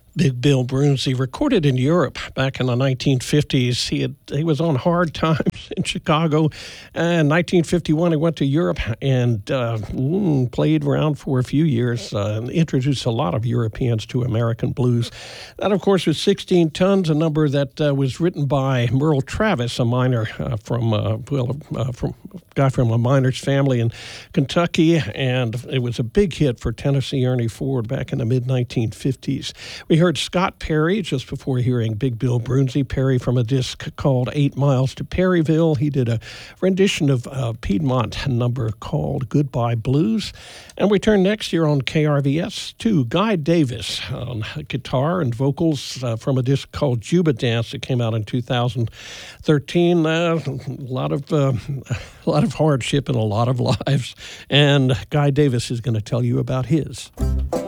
Big Bill Brunsey recorded in Europe back in the 1950s. He was on Hard Times in Chicago. And 1951, he went to Europe and played around for a few years and introduced a lot of Europeans to American blues. That, of course, was 16 Tons, a number that was written by Merle Travis, a miner from a guy from a miner's family in Kentucky, and it was a big hit for Tennessee Ernie Ford back in the mid-1950s. We heard Scott Perry just before hearing Big Bill Brunsey. Perry from a disc called 8 Miles to Perryville. He did a rendition of a Piedmont number called Goodbye Blues. And we turn next year on KRVS to Guy Davis on guitar and vocals from a disc called Juba Dance that came out in 2013. A lot of hardship and a lot of lives. And Guy Davis is going to tell you about his.